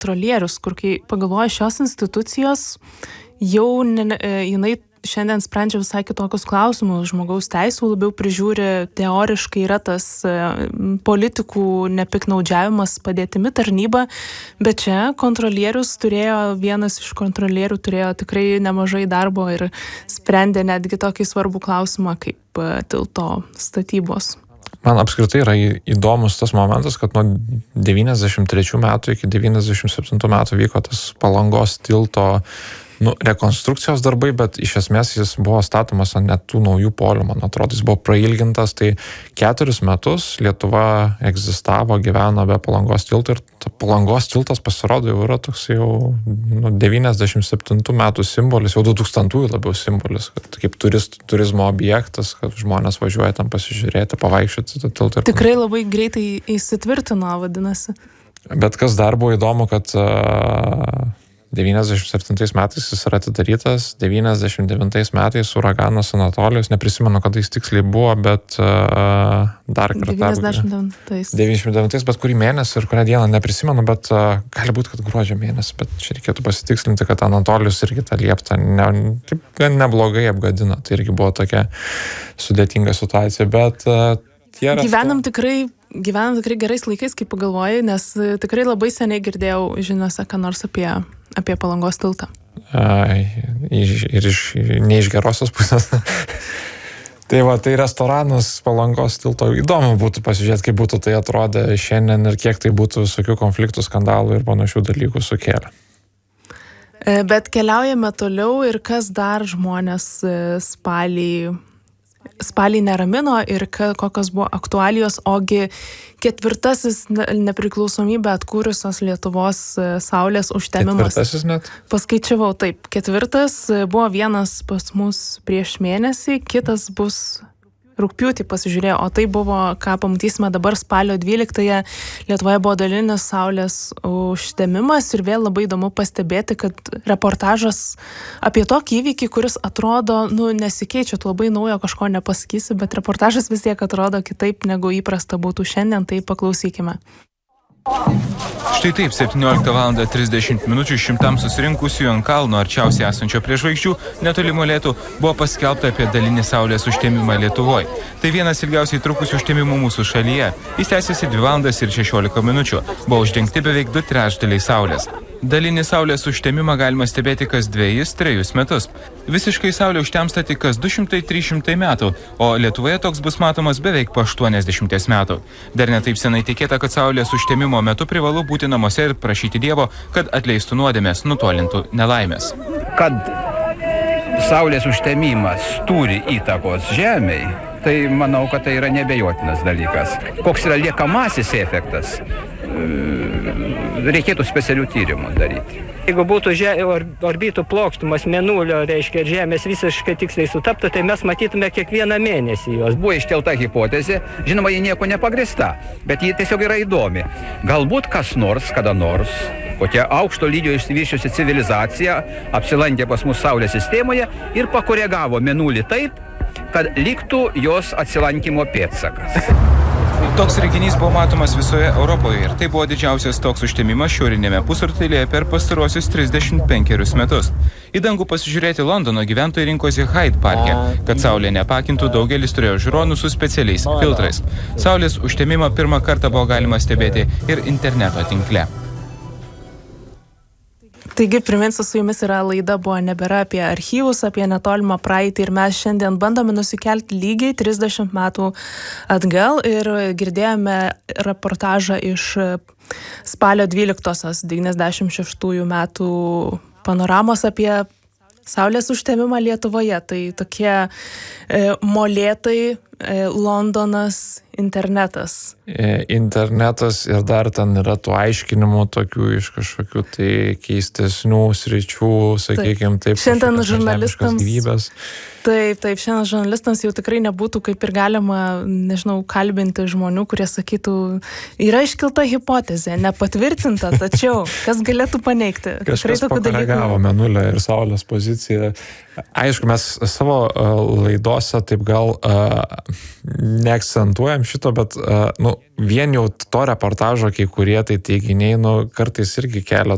kontrolierius, kur kai pagalvoja šios institucijos, jau jinai šiandien sprendžia visai kitokius klausimus, žmogaus teisų labiau prižiūri, teoriškai yra tas politikų nepiknaudžiavimas padėtimi tarnyba, bet čia vienas iš kontrolierių turėjo tikrai nemažai darbo ir sprendė netgi tokį svarbų klausimą kaip tilto statybos. Man apskritai yra įdomus tas momentas, kad nuo 93 metų iki 97 metų vyko tas Palangos tilto rekonstrukcijos darbai, bet iš esmės jis buvo statomas ant net tų naujų polių, man atrodo, jis buvo prailgintas, tai 4 metus Lietuva egzistavo, gyveno be Palangos tilto ir Palangos tiltas pasirodo jau yra toks jau 97 metų simbolis, jau 2000-ųjų labiau simbolis, kad kaip turizmo objektas, kad žmonės važiuoja tam pasižiūrėti, pavaikščioti tą tiltą. Tikrai labai greitai įsitvirtino, vadinasi. Bet kas dar buvo įdomu, kad 97 metais jis yra atidarytas, 99 metais uraganas Anatolijus, neprisimenu, kada jis tiksliai buvo, bet dar kartą. 99, bet kurį mėnesį ir kurią dieną neprisimenu, bet gali būti, kad gruodžio mėnesį, bet čia reikėtų pasitikslinti, kad Anatolijus irgi tą lieptą gan neblogai apgadino, tai irgi buvo tokia sudėtinga situacija, bet Gyvenam tikrai gerais laikais, kaip pagalvojai, nes tikrai labai seniai girdėjau žiniose, ką nors apie Palangos tiltą. Ir ne iš gerosios pusės. Tai restoranas Palangos tilto įdomu būtų pasižiūrėti, kaip būtų tai atrodė šiandien ir kiek tai būtų visokių konfliktų, skandalų ir panašių dalykų sukėlė. Bet keliaujame toliau ir kas dar žmonės spalį neramino ir kokios buvo aktualijos, ogi 4. nepriklausomybę atkūrusios Lietuvos saulės užtemimas. 4. net? Paskaičiavau, taip. 4. buvo vienas pas mus prieš mėnesį, kitas bus rugpjūtį pasižiūrėjau, o tai buvo, ką pamatysime dabar spalio 12-ąją, Lietuvoje buvo dalinis saulės užtemimas ir vėl labai įdomu pastebėti, kad reportažas apie tokį įvykį, kuris atrodo, nesikeičia, tu labai naujo kažko nepasakysi, bet reportažas vis tiek atrodo kitaip, negu įprasta būtų šiandien, tai paklausykime. Štai taip, 17:30 šimtams susirinkusių ant kalno arčiausiai esančio prie žvaigždžių netoli Molėtų buvo paskelbta apie dalinį saulės užtemimą Lietuvoje. Tai vienas ilgiausiai trukusių užtemimų mūsų šalyje. Jis tęsiasi 2:16. Buvo uždengti beveik 2/3 saulės. Dalinį saulės užtemimą galima stebėti kas 2-3 metus. Visiškai saulė užtemsta tik kas 200-300 metų, o Lietuvoje toks bus matomas beveik po 80 metų. Dar netaip senai tikėta, kad saulės užtemimo metu privalu būti namuose ir prašyti Dievo, kad atleistų nuodėmės, nutolintų nelaimės. Kad saulės užtemimas turi įtakos žemei, tai manau, kad tai yra neabejotinas dalykas. Koks yra liekamasis efektas? Reikėtų specialių tyrimų daryti. Jeigu būtų orbitų plokštumas Mėnulio, reiškia, Žemės visiškai tiksliai sutaptų, tai mes matytume kiekvieną mėnesį jos. Buvo iškelta hipotezė, žinoma, ji nieko nepagrįsta, bet ji tiesiog yra įdomi. Galbūt kas nors, kada nors, kokia aukšto lygio išsivyščiusi civilizacija apsilankė pas mus Saulės sistemoje ir pakoregavo Mėnulį taip, kad liktų jos atsilankymo pėdsakas. Toks reginys buvo matomas visoje Europoje ir tai buvo didžiausias toks užtemimas šiaurinėme pusrutulyje per pastaruosius 35 metus. Į dangų pasižiūrėti Londono gyventojai rinkosi Hyde parke, kad saulė nepakintų, daugelis turėjo žiūronų su specialiais filtrais. Saulės užtemimą pirmą kartą buvo galima stebėti ir interneto tinkle. Taigi, priminsiu, su jumis yra laida Buvo nebėra apie archyvus, apie netolimą praeitį ir mes šiandien bandome nusikelti lygiai 30 metų atgal ir girdėjome reportažą iš spalio 12-osios 96 metų panoramos apie saulės užtemimą Lietuvoje. Tai tokie molėtai, Londonas, internetas. Internetas ir dar ten yra tų aiškinimų tokių iš kažkokių tai keistesnių sričių, sakykime, taip. Šiandien žurnalistams. Taip, šiandien žurnalistams jau tikrai nebūtų kaip ir galima, kalbinti žmonių, kurie sakytų, yra iškelta hipotezė, nepatvirtinta, tačiau kas galėtų paneigti? Kažkas pakoregavo Mėnulio ir Saulės poziciją. Aišku, mes savo laidose taip gal neakcentuojam šito, bet vien jau to reportažo kai kurie tai teiginiai kartais irgi kelia